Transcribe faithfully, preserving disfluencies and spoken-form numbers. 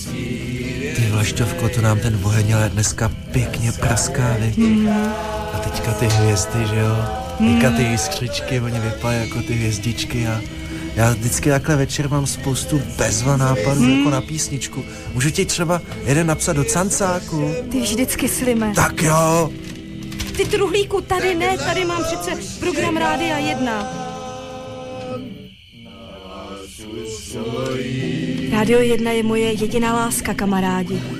Ty Vlašťovko, to nám ten oheň ale dneska pěkně praská, viď? Mm. A teďka ty hvězdy, že jo? Teďka ty jiskřičky, oni vypadají jako ty hvězdičky a já vždycky takhle večer mám spoustu bezva nápadů mm. jako na písničku. Můžu ti třeba jeden napsat do cancáku? Ty vždycky slime. Tak jo. Ty truhlíku, tady ne, tady mám přece program Rádia jedna. Rádio jedna je moje jediná láska, kamarádi.